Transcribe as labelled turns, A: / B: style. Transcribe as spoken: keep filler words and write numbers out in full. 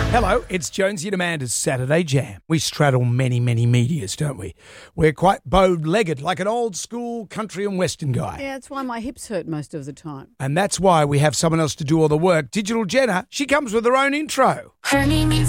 A: Hello, it's Jonesy and Amanda's Saturday Jam. We straddle many, many medias, don't we? We're quite bow-legged, like an old-school country and western guy.
B: Yeah, that's why my hips hurt most of the time.
A: And that's why we have someone else to do all the work. Digital Jenna, she comes with her own intro.
C: Her name is